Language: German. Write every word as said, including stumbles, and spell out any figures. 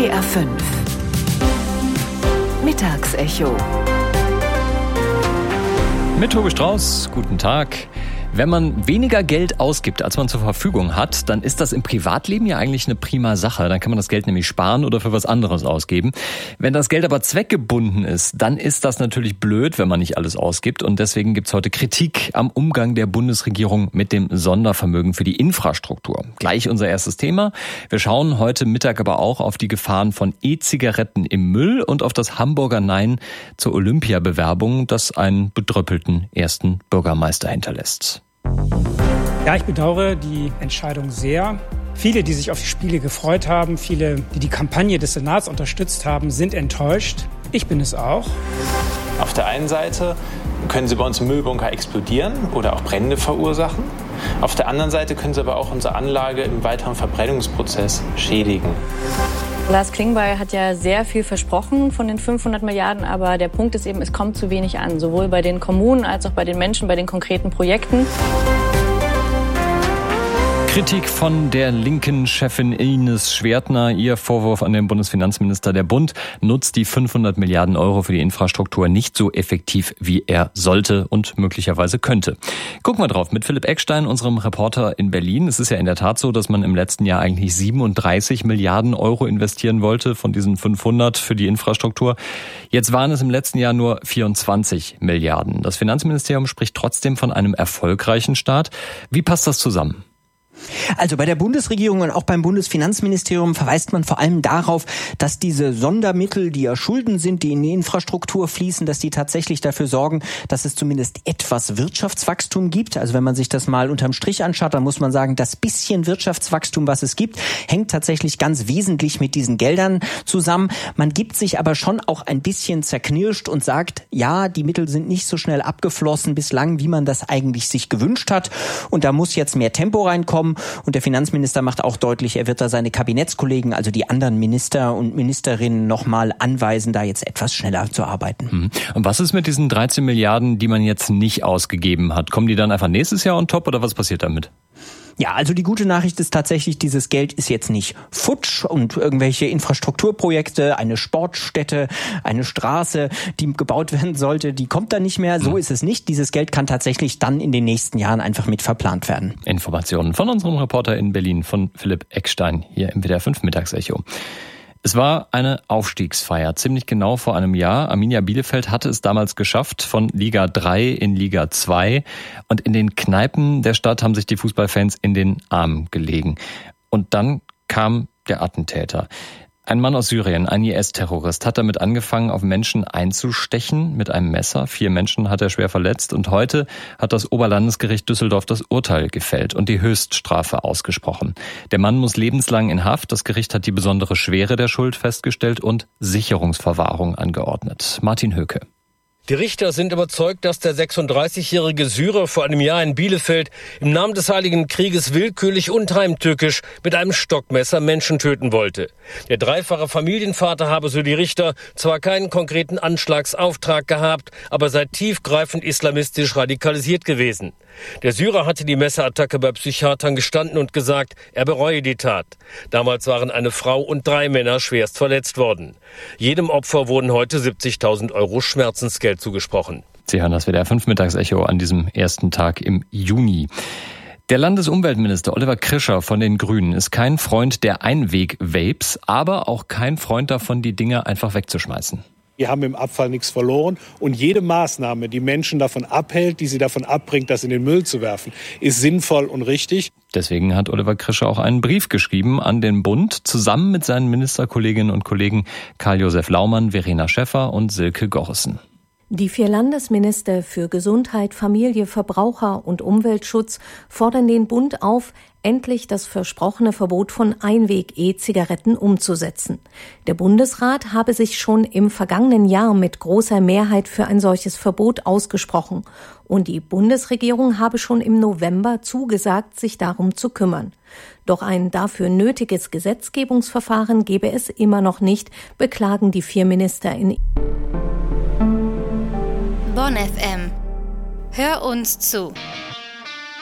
D R fünf Mittagsecho mit Tobi Strauß, guten Tag. Wenn man weniger Geld ausgibt, als man zur Verfügung hat, dann ist das im Privatleben ja eigentlich eine prima Sache. Dann kann man das Geld nämlich sparen oder für was anderes ausgeben. Wenn das Geld aber zweckgebunden ist, dann ist das natürlich blöd, wenn man nicht alles ausgibt. Und deswegen gibt's heute Kritik am Umgang der Bundesregierung mit dem Sondervermögen für die Infrastruktur. Gleich unser erstes Thema. Wir schauen heute Mittag aber auch auf die Gefahren von E-Zigaretten im Müll und auf das Hamburger Nein zur Olympiabewerbung, das einen bedröppelten ersten Bürgermeister hinterlässt. Ja, ich bedauere die Entscheidung sehr. Viele, die sich auf die Spiele gefreut haben, viele, die die Kampagne des Senats unterstützt haben, sind enttäuscht. Ich bin es auch. Auf der einen Seite können sie bei uns im Müllbunker explodieren oder auch Brände verursachen. Auf der anderen Seite können sie aber auch unsere Anlage im weiteren Verbrennungsprozess schädigen. Lars Klingbeil hat ja sehr viel versprochen von den fünfhundert Milliarden, aber der Punkt ist eben, es kommt zu wenig an, sowohl bei den Kommunen als auch bei den Menschen, bei den konkreten Projekten. Kritik von der linken Chefin Ines Schwertner. Ihr Vorwurf an den Bundesfinanzminister: Der Bund nutzt die fünfhundert Milliarden Euro für die Infrastruktur nicht so effektiv, wie er sollte und möglicherweise könnte. Gucken wir drauf mit Philipp Eckstein, unserem Reporter in Berlin. Es ist ja in der Tat so, dass man im letzten Jahr eigentlich siebenunddreißig Milliarden Euro investieren wollte von diesen fünfhundert für die Infrastruktur. Jetzt waren es im letzten Jahr nur vierundzwanzig Milliarden. Das Finanzministerium spricht trotzdem von einem erfolgreichen Start. Wie passt das zusammen? Also bei der Bundesregierung und auch beim Bundesfinanzministerium verweist man vor allem darauf, dass diese Sondermittel, die ja Schulden sind, die in die Infrastruktur fließen, dass die tatsächlich dafür sorgen, dass es zumindest etwas Wirtschaftswachstum gibt. Also wenn man sich das mal unterm Strich anschaut, dann muss man sagen, das bisschen Wirtschaftswachstum, was es gibt, hängt tatsächlich ganz wesentlich mit diesen Geldern zusammen. Man gibt sich aber schon auch ein bisschen zerknirscht und sagt, ja, die Mittel sind nicht so schnell abgeflossen bislang, wie man das eigentlich sich gewünscht hat. Und da muss jetzt mehr Tempo reinkommen. Und der Finanzminister macht auch deutlich, er wird da seine Kabinettskollegen, also die anderen Minister und Ministerinnen, nochmal anweisen, da jetzt etwas schneller zu arbeiten. Und was ist mit diesen dreizehn Milliarden, die man jetzt nicht ausgegeben hat? Kommen die dann einfach nächstes Jahr on top oder was passiert damit? Ja, also die gute Nachricht ist tatsächlich, dieses Geld ist jetzt nicht futsch und irgendwelche Infrastrukturprojekte, eine Sportstätte, eine Straße, die gebaut werden sollte, die kommt dann nicht mehr. So ist es nicht. Dieses Geld kann tatsächlich dann in den nächsten Jahren einfach mit verplant werden. Informationen von unserem Reporter in Berlin, von Philipp Eckstein, hier im W D R fünf Mittagsecho. Es war eine Aufstiegsfeier, ziemlich genau vor einem Jahr. Arminia Bielefeld hatte es damals geschafft, von Liga drei in Liga zwei. Und in den Kneipen der Stadt haben sich die Fußballfans in den Arm gelegen. Und dann kam der Attentäter. Ein Mann aus Syrien, ein I S-Terrorist, hat damit angefangen, auf Menschen einzustechen mit einem Messer. Vier Menschen hat er schwer verletzt. Und heute hat das Oberlandesgericht Düsseldorf das Urteil gefällt und die Höchststrafe ausgesprochen. Der Mann muss lebenslang in Haft. Das Gericht hat die besondere Schwere der Schuld festgestellt und Sicherungsverwahrung angeordnet. Martin Höcke. Die Richter sind überzeugt, dass der sechsunddreißigjährige Syrer vor einem Jahr in Bielefeld im Namen des Heiligen Krieges willkürlich und heimtückisch mit einem Stockmesser Menschen töten wollte. Der dreifache Familienvater habe, so die Richter, zwar keinen konkreten Anschlagsauftrag gehabt, aber sei tiefgreifend islamistisch radikalisiert gewesen. Der Syrer hatte die Messerattacke bei Psychiatern gestanden und gesagt, er bereue die Tat. Damals waren eine Frau und drei Männer schwerst verletzt worden. Jedem Opfer wurden heute siebzigtausend Euro Schmerzensgeld zugesprochen. Sie hören das W D R fünf Mittagsecho an diesem ersten Tag im Juni. Der Landesumweltminister Oliver Krischer von den Grünen ist kein Freund der Einweg-Vapes, aber auch kein Freund davon, die Dinger einfach wegzuschmeißen. Wir haben im Abfall nichts verloren und jede Maßnahme, die Menschen davon abhält, die sie davon abbringt, das in den Müll zu werfen, ist sinnvoll und richtig. Deswegen hat Oliver Krischer auch einen Brief geschrieben an den Bund, zusammen mit seinen Ministerkolleginnen und Kollegen Karl-Josef Laumann, Verena Schäffer und Silke Gorrissen. Die vier Landesminister für Gesundheit, Familie, Verbraucher und Umweltschutz fordern den Bund auf, endlich das versprochene Verbot von Einweg-E-Zigaretten umzusetzen. Der Bundesrat habe sich schon im vergangenen Jahr mit großer Mehrheit für ein solches Verbot ausgesprochen. Und die Bundesregierung habe schon im November zugesagt, sich darum zu kümmern. Doch ein dafür nötiges Gesetzgebungsverfahren gebe es immer noch nicht, beklagen die vier Minister in Bonn F M. Hör uns zu.